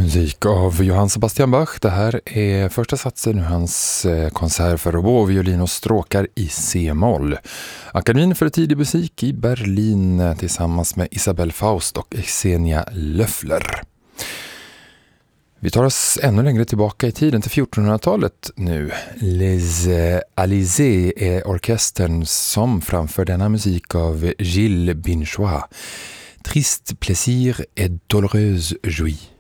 Musik av Johann Sebastian Bach. Det här är första satsen ur hans konsert för oboe, violin och stråkar i C-moll. Akademin för tidig musik i Berlin tillsammans med Isabelle Faust och Xenia Löffler. Vi tar oss ännu längre tillbaka i tiden till 1400-talet nu. Les Alizés är orkestern som framför denna musik av Gilles Binchois. Triste plaisir et douloureuse joie.